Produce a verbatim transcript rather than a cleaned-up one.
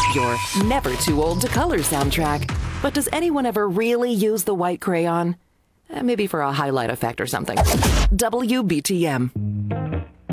Your Never Too Old to Color soundtrack. But does anyone ever really use the white crayon? Eh, Maybe for a highlight effect or something. W B T M.